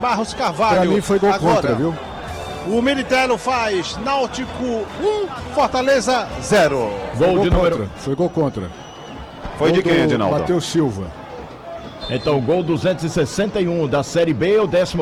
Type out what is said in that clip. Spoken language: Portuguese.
Barros Carvalho. Pra mim foi gol agora, contra, viu? O Militelo faz Náutico 1, Fortaleza 0. Gol de número. Foi gol contra. Foi de quem, Edinaldo? Matheus Silva. Então, gol 261 da Série B, o 10º